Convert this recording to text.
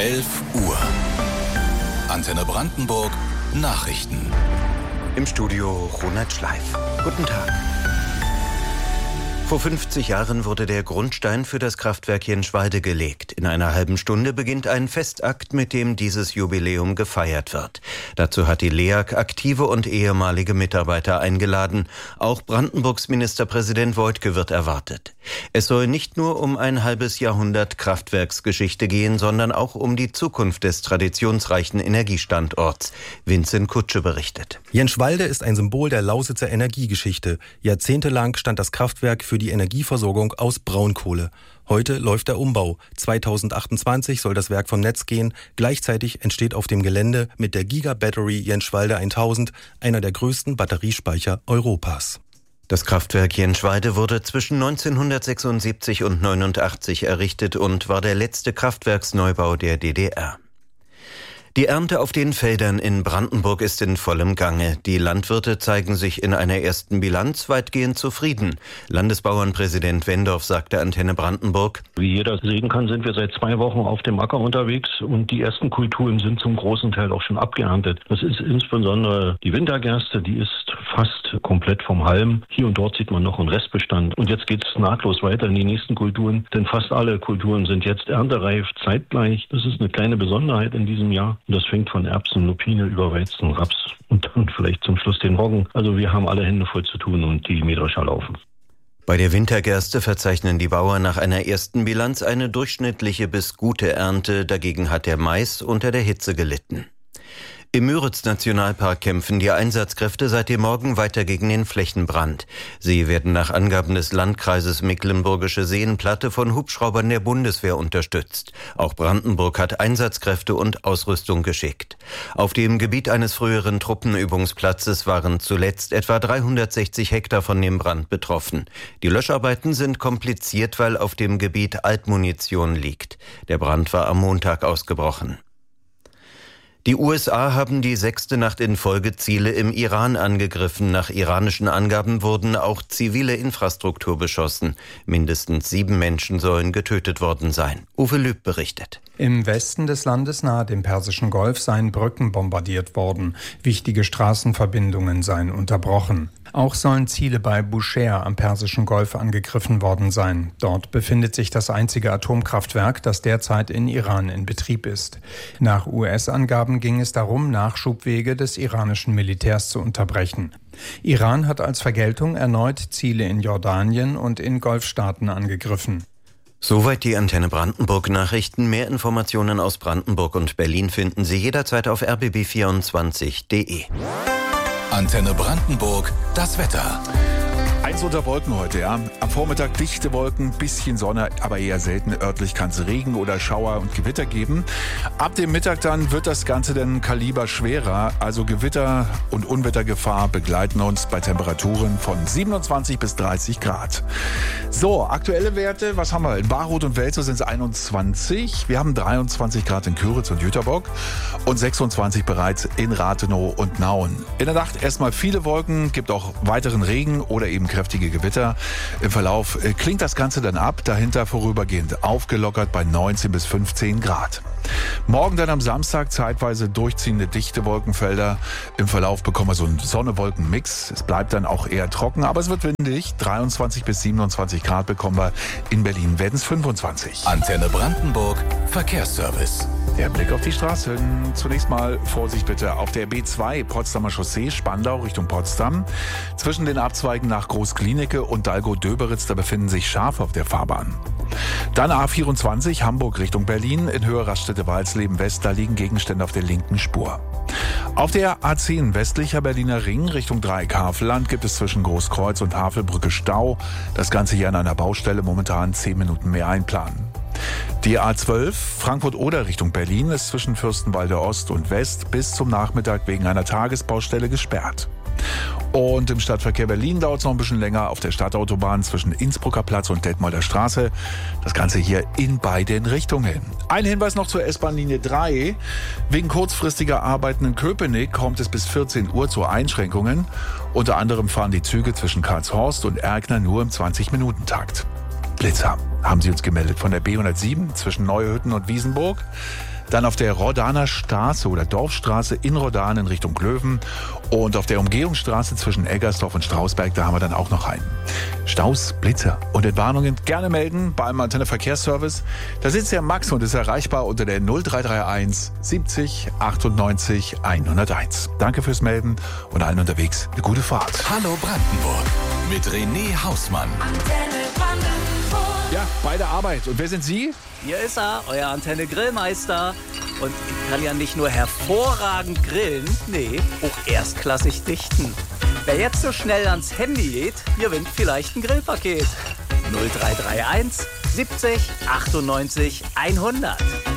11 Uhr. Antenne Brandenburg Nachrichten. Im Studio Ronald Schleif. Guten Tag. Vor 50 Jahren wurde der Grundstein für das Kraftwerk Jenschwalde gelegt. In einer halben Stunde beginnt ein Festakt, mit dem dieses Jubiläum gefeiert wird. Dazu hat die LEAG aktive und ehemalige Mitarbeiter eingeladen. Auch Brandenburgs Ministerpräsident Woidke wird erwartet. Es soll nicht nur um ein halbes Jahrhundert Kraftwerksgeschichte gehen, sondern auch um die Zukunft des traditionsreichen Energiestandorts. Vincent Kutsche berichtet. Jenschwalde ist ein Symbol der Lausitzer Energiegeschichte. Jahrzehntelang stand das Kraftwerk für die Energieversorgung aus Braunkohle. Heute läuft der Umbau. 2028 soll das Werk vom Netz gehen. Gleichzeitig entsteht auf dem Gelände mit der Giga-Battery Jenschwalde 1000 einer der größten Batteriespeicher Europas. Das Kraftwerk Jenschwalde wurde zwischen 1976 und 1989 errichtet und war der letzte Kraftwerksneubau der DDR. Die Ernte auf den Feldern in Brandenburg ist in vollem Gange. Die Landwirte zeigen sich in einer ersten Bilanz weitgehend zufrieden. Landesbauernpräsident Wendorf sagte Antenne Brandenburg: Wie jeder sehen kann, sind wir seit 2 Wochen auf dem Acker unterwegs und die ersten Kulturen sind zum großen Teil auch schon abgeerntet. Das ist insbesondere die Wintergerste, die ist fast komplett vom Halm. Hier und dort sieht man noch einen Restbestand. Und jetzt geht es nahtlos weiter in die nächsten Kulturen, denn fast alle Kulturen sind jetzt erntereif zeitgleich. Das ist eine kleine Besonderheit in diesem Jahr. Und das fängt von Erbsen, Lupine über Weizen, Raps und dann vielleicht zum Schluss den Roggen. Also wir haben alle Hände voll zu tun und die Mähdrescher laufen. Bei der Wintergerste verzeichnen die Bauern nach einer ersten Bilanz eine durchschnittliche bis gute Ernte. Dagegen hat der Mais unter der Hitze gelitten. Im Müritz-Nationalpark kämpfen die Einsatzkräfte seit dem Morgen weiter gegen den Flächenbrand. Sie werden nach Angaben des Landkreises Mecklenburgische Seenplatte von Hubschraubern der Bundeswehr unterstützt. Auch Brandenburg hat Einsatzkräfte und Ausrüstung geschickt. Auf dem Gebiet eines früheren Truppenübungsplatzes waren zuletzt etwa 360 Hektar von dem Brand betroffen. Die Löscharbeiten sind kompliziert, weil auf dem Gebiet Altmunition liegt. Der Brand war am Montag ausgebrochen. Die USA haben die 6. Nacht in Folge Ziele im Iran angegriffen. Nach iranischen Angaben wurden auch zivile Infrastruktur beschossen. Mindestens 7 Menschen sollen getötet worden sein. Uwe Lüb berichtet. Im Westen des Landes nahe dem Persischen Golf seien Brücken bombardiert worden. Wichtige Straßenverbindungen seien unterbrochen. Auch sollen Ziele bei Bushehr am Persischen Golf angegriffen worden sein. Dort befindet sich das einzige Atomkraftwerk, das derzeit in Iran in Betrieb ist. Nach US-Angaben ging es darum, Nachschubwege des iranischen Militärs zu unterbrechen. Iran hat als Vergeltung erneut Ziele in Jordanien und in Golfstaaten angegriffen. Soweit die Antenne Brandenburg Nachrichten. Mehr Informationen aus Brandenburg und Berlin finden Sie jederzeit auf rbb24.de. Antenne Brandenburg, das Wetter. Eins unter Wolken heute, ja. Am Vormittag dichte Wolken, bisschen Sonne, aber eher selten. Örtlich kann es Regen oder Schauer und Gewitter geben. Ab dem Mittag dann wird das Ganze dann Kaliber schwerer. Also Gewitter und Unwettergefahr begleiten uns bei Temperaturen von 27 bis 30 Grad. So, aktuelle Werte, was haben wir? In Barroth und Welzow sind es 21. Wir haben 23 Grad in Kyritz und Jüterbock und 26 bereits in Rathenow und Nauen. In der Nacht erstmal viele Wolken, gibt auch weiteren Regen oder eben kräftige Gewitter. Im Verlauf klingt das Ganze dann ab, dahinter vorübergehend aufgelockert bei 19 bis 15 Grad. Morgen dann am Samstag zeitweise durchziehende dichte Wolkenfelder. Im Verlauf bekommen wir so einen Sonne-Wolken-Mix. Es bleibt dann auch eher trocken, aber es wird windig. 23 bis 27 Grad bekommen wir. In Berlin werden es 25. Antenne Brandenburg, Verkehrsservice. Der Blick auf die Straßen. Zunächst mal Vorsicht bitte auf der B2 Potsdamer Chaussee, Spandau Richtung Potsdam. Zwischen den Abzweigen nach Großklinike und Dalgow-Döberitz, da befinden sich Schafe auf der Fahrbahn. Dann A24 Hamburg Richtung Berlin in Höhe Raststätte-Walsleben West, da liegen Gegenstände auf der linken Spur. Auf der A10 westlicher Berliner Ring Richtung Dreieck-Havelland gibt es zwischen Großkreuz und Havelbrücke Stau. Das Ganze hier an einer Baustelle, momentan 10 Minuten mehr einplanen. Die A12 Frankfurt-Oder Richtung Berlin ist zwischen Fürstenwalde Ost und West bis zum Nachmittag wegen einer Tagesbaustelle gesperrt. Und im Stadtverkehr Berlin dauert es noch ein bisschen länger auf der Stadtautobahn zwischen Innsbrucker Platz und Detmolder Straße. Das Ganze hier in beiden Richtungen. Ein Hinweis noch zur S-Bahn-Linie 3. Wegen kurzfristiger Arbeiten in Köpenick kommt es bis 14 Uhr zu Einschränkungen. Unter anderem fahren die Züge zwischen Karlshorst und Erkner nur im 20-Minuten-Takt. Blitzer. haben sie uns gemeldet, von der B107 zwischen Neuhütten und Wiesenburg. Dann auf der Rodaner Straße oder Dorfstraße in Rodan in Richtung Löwen. Und auf der Umgehungsstraße zwischen Eggersdorf und Strausberg, da haben wir dann auch noch einen. Staus, Blitzer und Entwarnungen gerne melden beim Antenne Verkehrsservice. Da sitzt der Max und ist erreichbar unter der 0331 70 98 101. Danke fürs Melden und allen unterwegs eine gute Fahrt. Hallo Brandenburg mit René Hausmann. Antenne Brandenburg. Ja, bei der Arbeit. Und wer sind Sie? Hier ist er, euer Antenne Grillmeister. Und ich kann ja nicht nur hervorragend grillen, nee, auch erstklassig dichten. Wer jetzt so schnell ans Handy geht, gewinnt vielleicht ein Grillpaket. 0331 70 98 100.